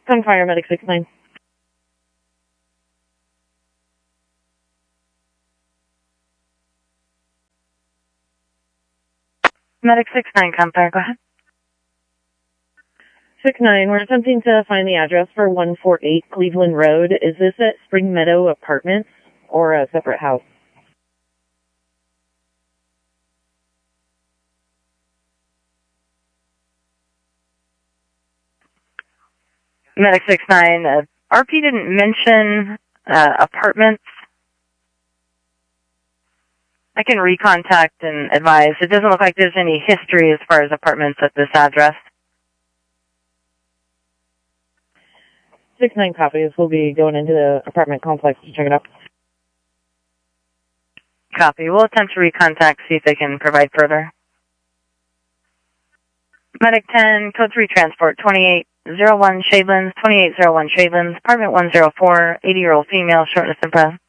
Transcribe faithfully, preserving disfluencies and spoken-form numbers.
Gunfire, Medic six nine. Medic six nine, Gunfire, go ahead. six nine, we're attempting to find the address for one forty-eight Cleveland Road. Is this at Spring Meadow Apartments or a separate house? Medic six nine, uh, R P didn't mention uh, apartments. I can recontact and advise. It doesn't look like there's any history as far as apartments at this address. six nine copies. We'll be going into the apartment complex to check it out. Copy. We'll attempt to recontact, see if they can provide further. Medic ten, code three transport, twenty-eight oh one Shadelands, twenty-eight oh one Shadelands, apartment one oh four, eighty-year-old female, shortness and breath.